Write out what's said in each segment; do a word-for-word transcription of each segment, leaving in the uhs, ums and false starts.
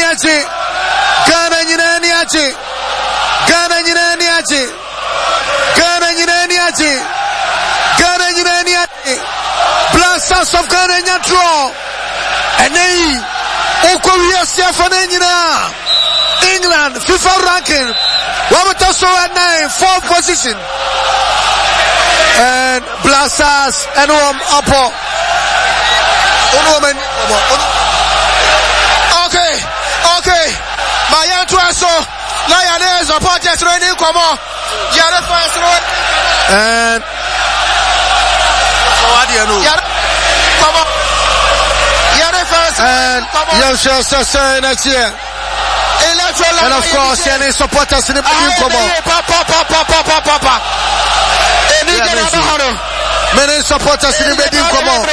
niache. Ghana nyina niache. Ghana nyina niache. Ghana nyina niache. Ghana nyina niache. Blasters of Ghana nya draw. And then Oko Wiasia Fane nyina. England FIFA ranking. Wabataso at nine, fourth position. And Blasters and um Apo. Okay, okay. My young Trasso, Lioness, apologize, ready, come on. Yara first road. And what do you know? Yara, come on. Yara first. And you shall say next year. And of course, any supporters in the beginning, come on. Papa, papa, papa, papa. Many supporters in the beginning, come on.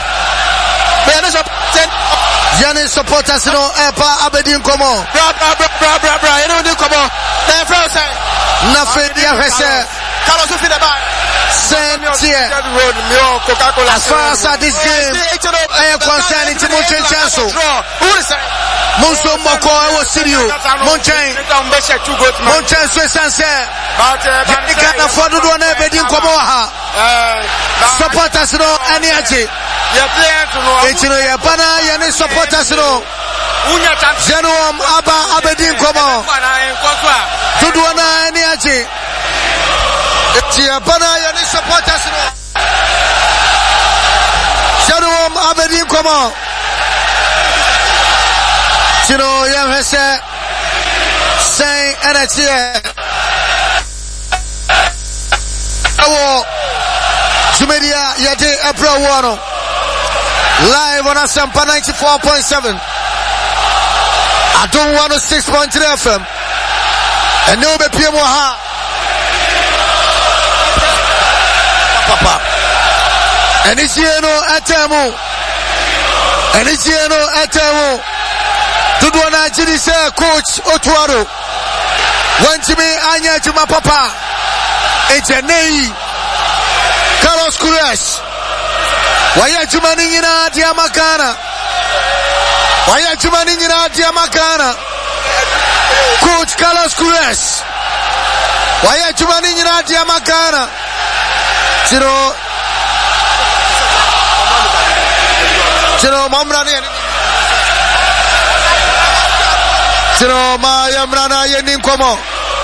Yanni supporters no epa abedin komo. Bra bra bra bra bra bra. You know do komo. Na friend say. Na friend dia hwese. Carlos fi the bar. Same here. As far as this game, I am concerned it's Monchin Chanso. Monso Moko I was serious. Monchin. Monchin Swesanse. You can't afford to do an abedin komo ha. Supporters no any aje. It's no Yapana, Yanni supporters no. Januam Abba Abedin Komo. Tuduana Niaji. It's Yapana, Yanni supporters no. Januam Abedin Komo. Chino Yamhese. Say Anatia. Awo. Jumedia Yade April Wano. Live on Asampa ninety-four point seven. I don't want to six point three F M. And no be P M ha. Papa. And it's here no atemu. And it's here no atemu. To do an Ajini say coach Otuaro. When to me Anya to my papa. It's a name. Carlos Kuresh. Waya jumani nyina dia makana. Waya jumani nyina dia makana. Coach Carlos Kuresh. Waya jumani nyina dia makana. Chiro. Chiro mamrani. Chiro ma yamrana yenin komo.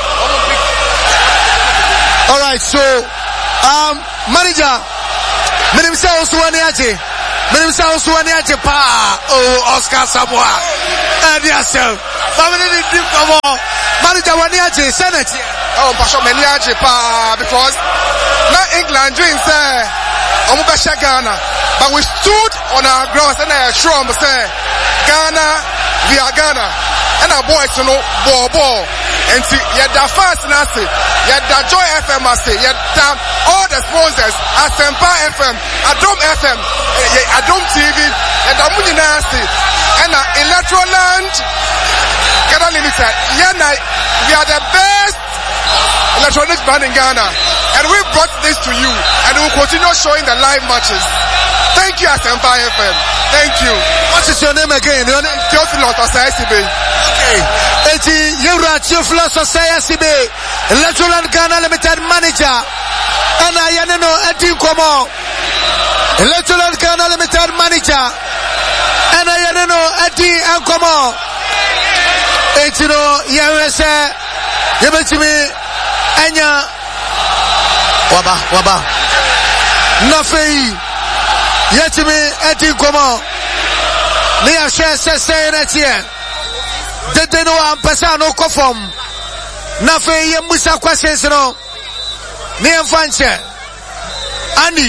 All right, so um manager Minim sa Oswani aje. Minim sa Oswani aje pa. Oh, Oscar Samoa. And yourself. Family need to come on. Manager wani aje. Senate. Oh, passion many aje pa. Because now England dream say, Omu besha Ghana. But we stood on our grounds and I assure them say, Ghana, we are Ghana. And our boys you know, ball ball. And see, yada fast nasi, yada Joy F M nasi, yada all the sponsors, Asempa F M, Adom F M, Adom T V, yada muni nasi, and Electroland, Ghana Limited. Yana, we are the best electronics band in Ghana, and we brought this to you, and we will continue showing the live matches. Thank you, Asempa F M. Thank you. What is your name again? Your name is Theophilus Osayasibe. Okay. Eti Yura Theophilus Osayasibe, Electroland Ghana Limited Manager. Ana Yaneno Eti Komo. Electroland Ghana Limited Manager. Ana Yaneno Eti Komo. Eti no Yawese. Yabetimi Enya. Waba, waba. Nafei. Yetimi Eti Komo. Ni a share say that here. Dede no ampesa no kofom. Na fe ye musa questions no. Ni enfanche. Ani.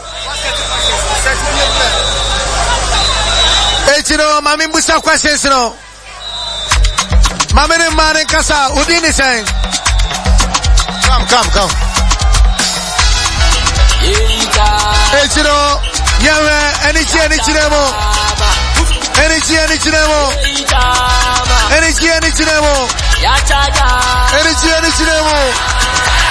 Eti no mami musa questions no. Mami ni mani kasa udini saying. Come, come, come. Eti no yawe enichi enichi nemo. Energy, energy, nemo. Energy, energy, nemo.